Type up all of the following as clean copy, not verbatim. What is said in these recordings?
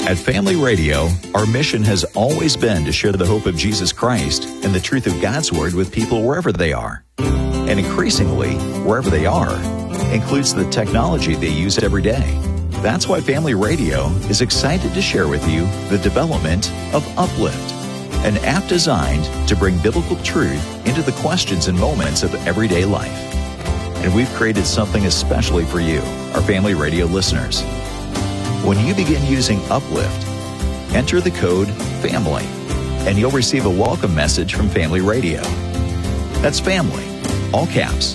At Family Radio, our mission has always been to share the hope of Jesus Christ and the truth of God's Word with people wherever they are. And increasingly, wherever they are, includes the technology they use every day. That's why Family Radio is excited to share with you the development of Uplift, an app designed to bring biblical truth into the questions and moments of everyday life. And we've created something especially for you, our Family Radio listeners. When you begin using Uplift, enter the code FAMILY, and you'll receive a welcome message from Family Radio. That's family, all caps,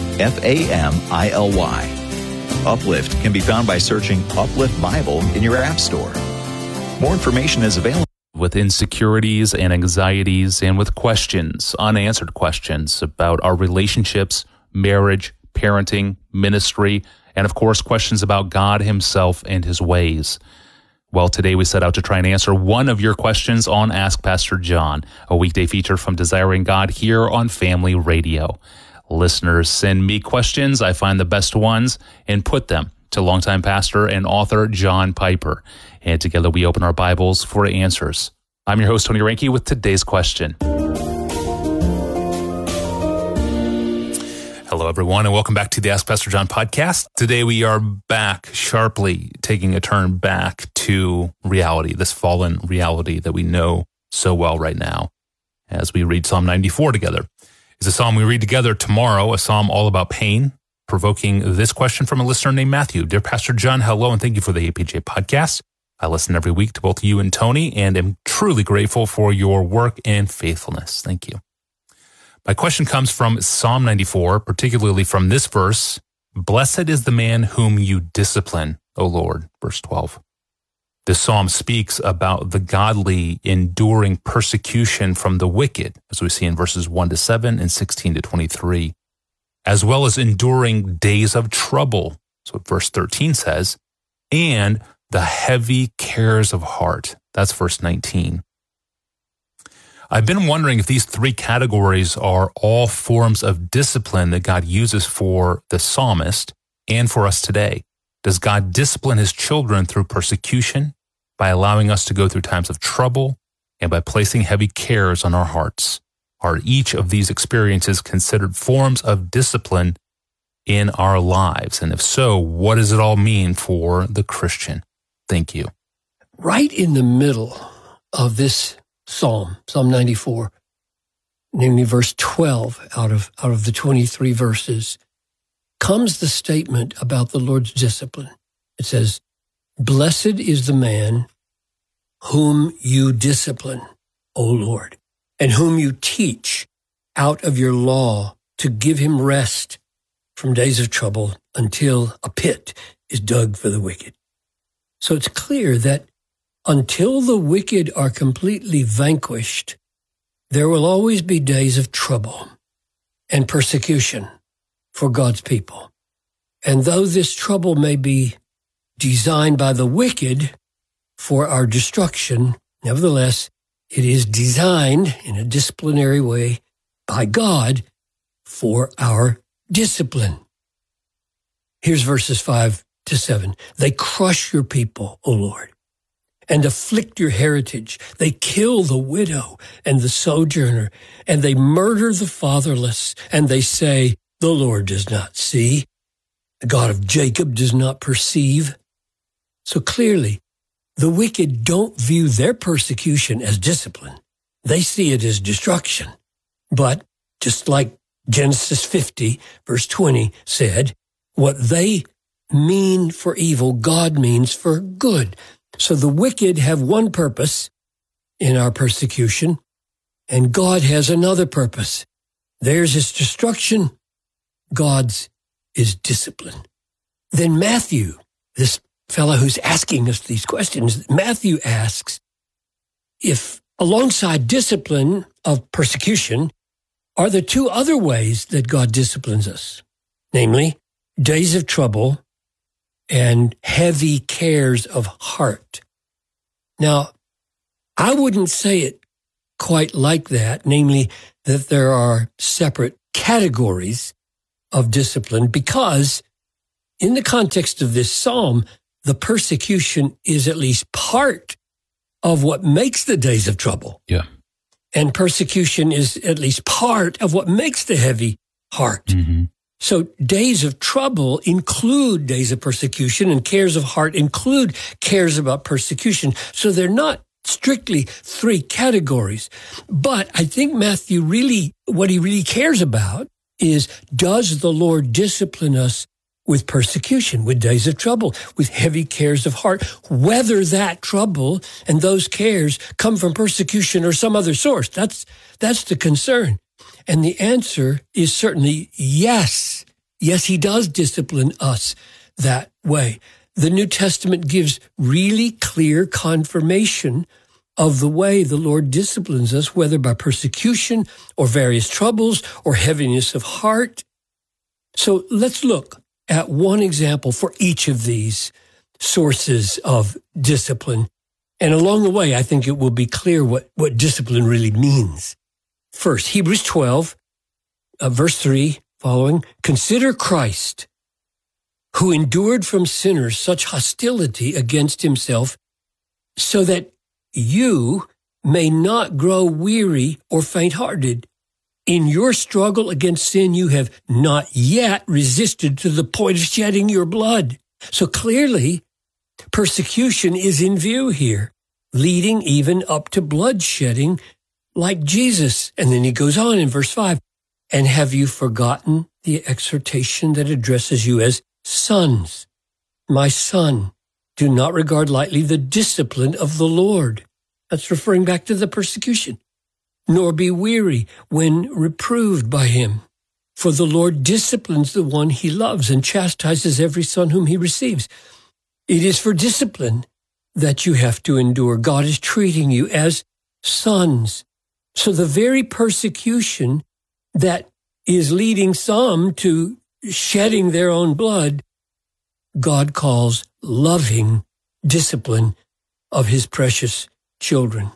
FAMILY. Uplift can be found by searching Uplift Bible in your app store. More information is available. With insecurities and anxieties and with questions, unanswered questions about our relationships, marriage, parenting, ministry, and of course, questions about God himself and his ways. Well, today we set out to try and answer one of your questions on Ask Pastor John, a weekday feature from Desiring God here on Family Radio. Listeners send me questions, I find the best ones, and put them to longtime pastor and author John Piper. And together we open our Bibles for answers. I'm your host, Tony Reinke, with today's question. Hello, everyone, and welcome back to the Ask Pastor John podcast. Today we are back sharply taking a turn back to reality, this fallen reality that we know so well right now, as we read Psalm 94 together. It's a psalm we read together tomorrow, a psalm all about pain, provoking this question from a listener named Matthew. Dear Pastor John, hello, and thank you for the APJ podcast. I listen every week to both you and Tony, and am truly grateful for your work and faithfulness. Thank you. My question comes from Psalm 94, particularly from this verse, "Blessed is the man whom you discipline, O Lord," verse 12. This psalm speaks about the godly enduring persecution from the wicked, as we see in verses 1 to 7 and 16 to 23, as well as enduring days of trouble, that's what verse 13 says, and the heavy cares of heart, that's verse 19. I've been wondering if these three categories are all forms of discipline that God uses for the psalmist and for us today. Does God discipline his children through persecution, by allowing us to go through times of trouble, and by placing heavy cares on our hearts? Are each of these experiences considered forms of discipline in our lives? And if so, what does it all mean for the Christian? Thank you. Right in the middle of this Psalm 94, namely verse 12 out of the 23 verses, comes the statement about the Lord's discipline. It says, "Blessed is the man whom you discipline, O Lord, and whom you teach out of your law to give him rest from days of trouble until a pit is dug for the wicked." So it's clear that until the wicked are completely vanquished, there will always be days of trouble and persecution for God's people. And though this trouble may be designed by the wicked for our destruction, nevertheless, it is designed in a disciplinary way by God for our discipline. Here's verses 5 to 7. "They crush your people, O Lord, and afflict your heritage. They kill the widow and the sojourner, and they murder the fatherless. And they say, the Lord does not see. The God of Jacob does not perceive." So clearly, the wicked don't view their persecution as discipline. They see it as destruction. But just like Genesis 50, verse 20 said, what they mean for evil, God means for good. So the wicked have one purpose in our persecution, and God has another purpose. Theirs is destruction, God's is discipline. Then Matthew, this fellow who's asking us these questions, Matthew asks if alongside discipline of persecution are the two other ways that God disciplines us, namely days of trouble and heavy cares of heart. Now, I wouldn't say it quite like that, namely that there are separate categories of discipline, because in the context of this psalm, the persecution is at least part of what makes the days of trouble. Yeah. And persecution is at least part of what makes the heavy heart. Mm-hmm. So days of trouble include days of persecution, and cares of heart include cares about persecution. So they're not strictly three categories. But I think Matthew what he really cares about is, does the Lord discipline us with persecution, with days of trouble, with heavy cares of heart, whether that trouble and those cares come from persecution or some other source? That's the concern. And the answer is certainly yes. Yes, he does discipline us that way. The New Testament gives really clear confirmation of the way the Lord disciplines us, whether by persecution or various troubles or heaviness of heart. So let's look at one example for each of these sources of discipline. And along the way, I think it will be clear what discipline really means. First, Hebrews 12, verse 3 following, consider Christ, who endured from sinners such hostility against himself, so that you may not grow weary or faint-hearted. In your struggle against sin, you have not yet resisted to the point of shedding your blood. So clearly, persecution is in view here, leading even up to bloodshedding like Jesus. And then he goes on in verse 5, and have you forgotten the exhortation that addresses you as sons? My son, do not regard lightly the discipline of the Lord. That's referring back to the persecution. Nor be weary when reproved by him. For the Lord disciplines the one he loves and chastises every son whom he receives. It is for discipline that you have to endure. God is treating you as sons. So the very persecution that is leading some to shedding their own blood, God calls loving discipline of his precious children.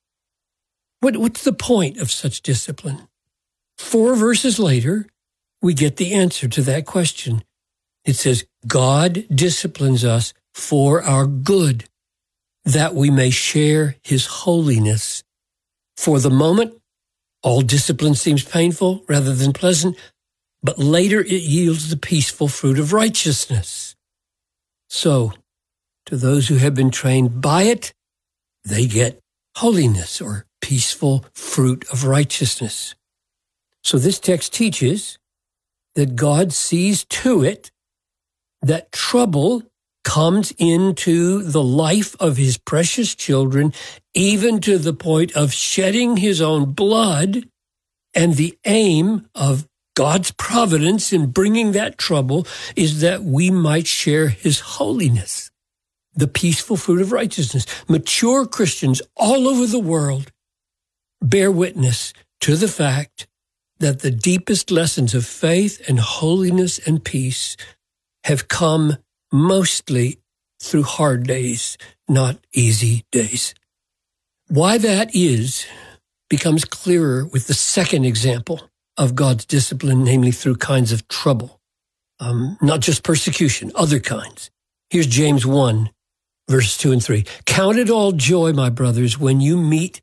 What's the point of such discipline? 4 verses later, we get the answer to that question. It says, God disciplines us for our good, that we may share his holiness. For the moment, all discipline seems painful rather than pleasant, but later it yields the peaceful fruit of righteousness. So, to those who have been trained by it, they get holiness or peaceful fruit of righteousness. So this text teaches that God sees to it that trouble comes into the life of his precious children, even to the point of shedding his own blood, and the aim of God's providence in bringing that trouble is that we might share his holiness, the peaceful fruit of righteousness. Mature Christians all over the world bear witness to the fact that the deepest lessons of faith and holiness and peace have come mostly through hard days, not easy days. Why that is becomes clearer with the second example of God's discipline, namely through kinds of trouble, not just persecution, other kinds. Here's James 1, verses 2 and 3. Count it all joy, my brothers, when you meet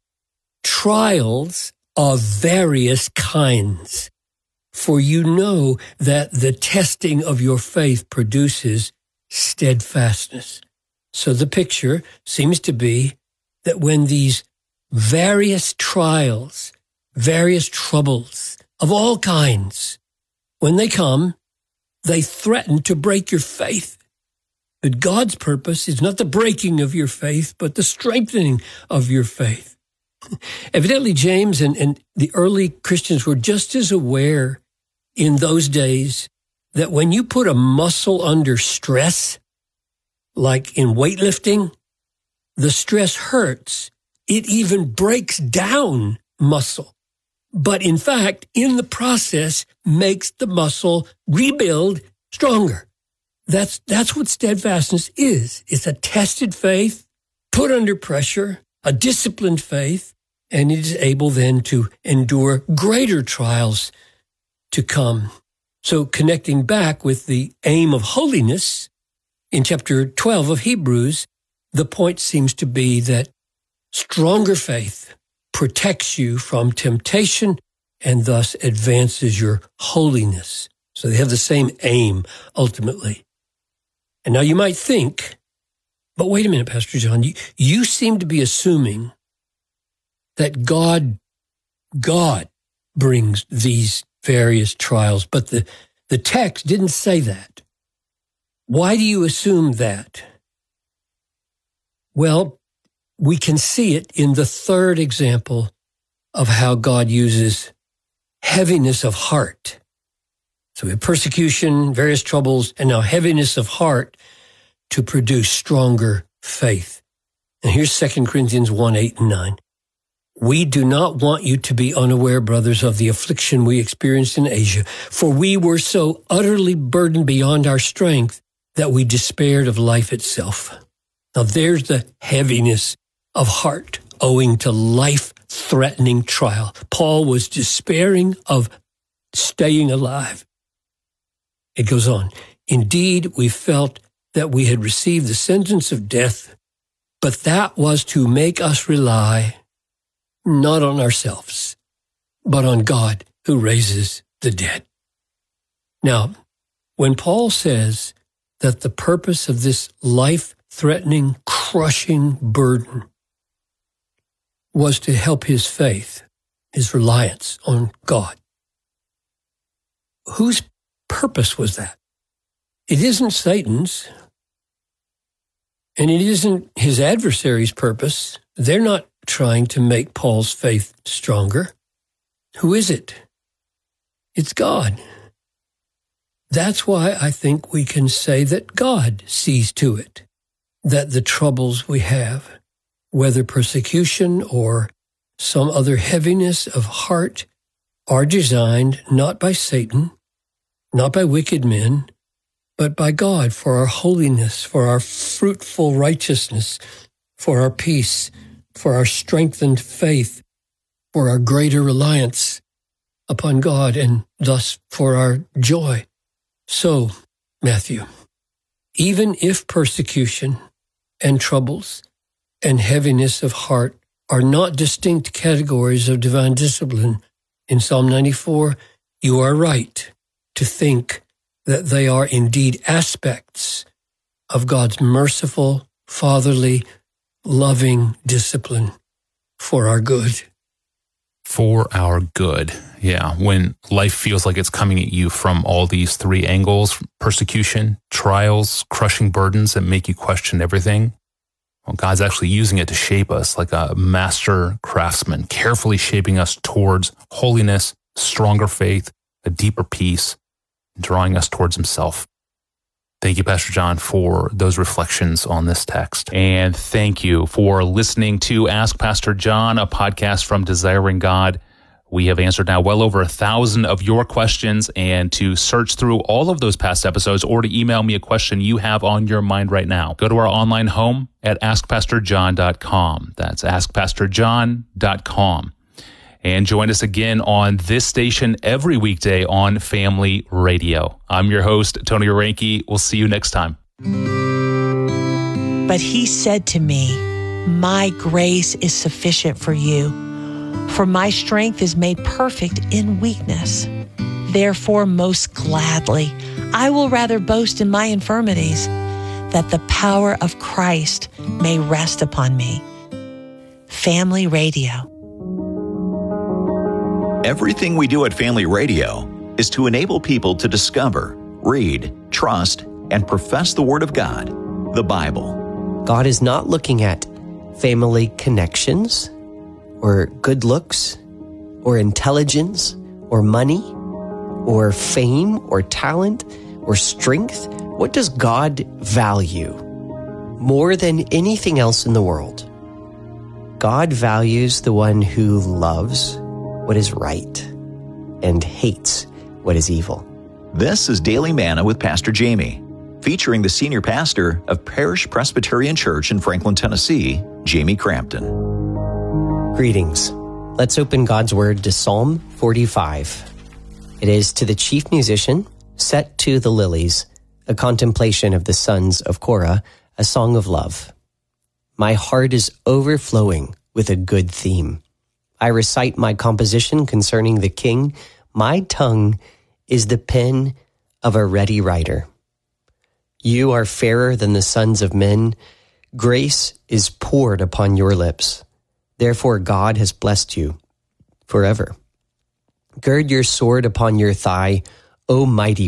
trials of various kinds, for you know that the testing of your faith produces steadfastness. So the picture seems to be that when these various trials, various troubles of all kinds, when they come, they threaten to break your faith. But God's purpose is not the breaking of your faith, but the strengthening of your faith. Evidently, James and the early Christians were just as aware in those days that when you put a muscle under stress, like in weightlifting, the stress hurts. It even breaks down muscle. But in fact, in the process, makes the muscle rebuild stronger. That's what steadfastness is. It's a tested faith, put under pressure, a disciplined faith, and it is able then to endure greater trials to come. So connecting back with the aim of holiness, in chapter 12 of Hebrews, the point seems to be that stronger faith protects you from temptation and thus advances your holiness. So they have the same aim, ultimately. And now you might think, but wait a minute, Pastor John, you seem to be assuming that God brings these various trials, but the text didn't say that. Why do you assume that? Well, we can see it in the third example of how God uses heaviness of heart. So we have persecution, various troubles, and now heaviness of heart to produce stronger faith. And here's 2 Corinthians 1, 8 and 9. We do not want you to be unaware, brothers, of the affliction we experienced in Asia, for we were so utterly burdened beyond our strength that we despaired of life itself. Now there's the heaviness of heart owing to life-threatening trial. Paul was despairing of staying alive. It goes on. Indeed, we felt that we had received the sentence of death, but that was to make us rely not on ourselves, but on God who raises the dead. Now, when Paul says that the purpose of this life-threatening, crushing burden was to help his faith, his reliance on God, whose purpose was that? It isn't Satan's, and it isn't his adversary's purpose. They're not trying to make Paul's faith stronger. Who is it? It's God. That's why I think we can say that God sees to it that the troubles we have, whether persecution or some other heaviness of heart, are designed not by Satan, not by wicked men, but by God for our holiness, for our fruitful righteousness, for our peace, for our strengthened faith, for our greater reliance upon God, and thus for our joy. So, Matthew, even if persecution and troubles and heaviness of heart are not distinct categories of divine discipline in Psalm 94, you are right to think that they are indeed aspects of God's merciful, fatherly, loving discipline for our good. For our good. Yeah. When life feels like it's coming at you from all these three angles, persecution, trials, crushing burdens that make you question everything, well, God's actually using it to shape us like a master craftsman, carefully shaping us towards holiness, stronger faith, a deeper peace, drawing us towards himself. Thank you, Pastor John, for those reflections on this text. And thank you for listening to Ask Pastor John, a podcast from Desiring God. We have answered now well over 1,000 of your questions, and to search through all of those past episodes or to email me a question you have on your mind right now, go to our online home at askpastorjohn.com. That's askpastorjohn.com. And join us again on this station every weekday on Family Radio. I'm your host, Tony Oranke. We'll see you next time. But he said to me, my grace is sufficient for you, for my strength is made perfect in weakness. Therefore, most gladly, I will rather boast in my infirmities, that the power of Christ may rest upon me. Family Radio. Everything we do at Family Radio is to enable people to discover, read, trust, and profess the Word of God, the Bible. God is not looking at family connections or good looks or intelligence or money or fame or talent or strength. What does God value more than anything else in the world? God values the one who loves what is right and hates what is evil. This is Daily Manna with Pastor Jamie, featuring the senior pastor of Parish Presbyterian Church in Franklin, Tennessee, Jamie Crampton. Greetings. Let's open God's Word to Psalm 45. It is to the chief musician, set to the lilies, a contemplation of the sons of Korah, a song of love. My heart is overflowing with a good theme. I recite my composition concerning the King. My tongue is the pen of a ready writer. You are fairer than the sons of men. Grace is poured upon your lips. Therefore God has blessed you forever. Gird your sword upon your thigh, O mighty